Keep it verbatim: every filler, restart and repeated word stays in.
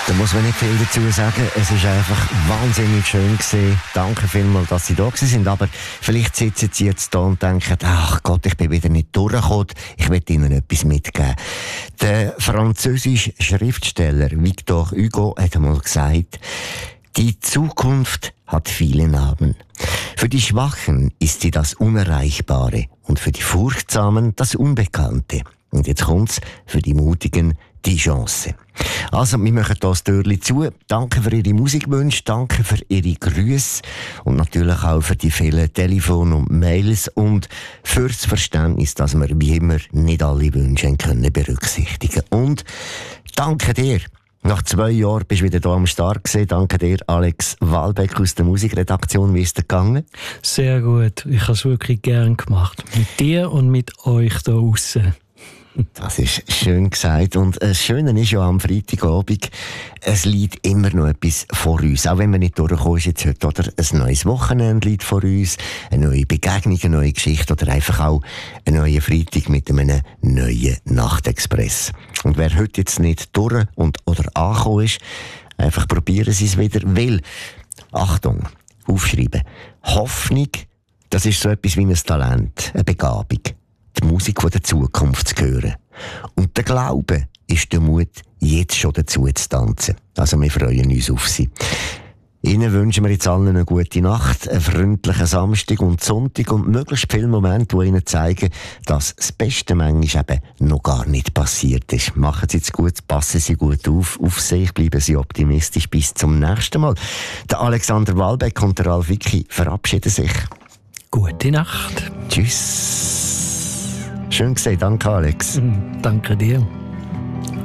Da muss man nicht viel dazu sagen. Es ist einfach wahnsinnig schön gewesen. Danke vielmals, dass Sie da sind. Aber vielleicht sitzen Sie jetzt da und denken, ach Gott, ich bin wieder nicht durchgekommen. Ich will Ihnen etwas mitgeben. Der französische Schriftsteller Victor Hugo hat einmal gesagt, die Zukunft hat viele Namen. Für die Schwachen ist sie das Unerreichbare und für die Furchtsamen das Unbekannte. Und jetzt kommt's, für die Mutigen die Chance. Also, wir machen hier das Türchen zu. Danke für Ihre Musikwünsche, danke für Ihre Grüße und natürlich auch für die vielen Telefon- und Mails und für das Verständnis, dass wir wie immer nicht alle Wünsche können berücksichtigen. Und danke dir. Nach zwei Jahren bist du wieder hier am Start gewesen. Danke dir, Alex Walbeck aus der Musikredaktion. Wie ist es gegangen? Sehr gut. Ich habe es wirklich gern gemacht. Mit dir und mit euch da draussen. Das ist schön gesagt. Und das Schöne ist ja am Freitagabend, es liegt immer noch etwas vor uns. Auch wenn wir nicht durchkommen, ist jetzt heute, oder? Ein neues Wochenende liegt vor uns, eine neue Begegnung, eine neue Geschichte oder einfach auch ein neuer Freitag mit einem neuen Nachtexpress. Und wer heute jetzt nicht durch und oder angekommen ist, einfach probieren Sie es wieder. Weil, Achtung, aufschreiben, Hoffnung, das ist so etwas wie ein Talent, eine Begabung. Die Musik von der Zukunft zu hören. Und der Glaube ist der Mut, jetzt schon dazu zu tanzen. Also wir freuen uns auf Sie. Ihnen wünschen wir jetzt allen eine gute Nacht, einen freundlichen Samstag und Sonntag und möglichst viele Momente, die Ihnen zeigen, dass das Beste manchmal eben noch gar nicht passiert ist. Machen Sie es gut, passen Sie gut auf, auf sich, bleiben Sie optimistisch. Bis zum nächsten Mal. Der Alexander Walbeck und der Ralf Wicki verabschieden sich. Gute Nacht. Tschüss. Schön gesehen, danke Alex. Danke dir.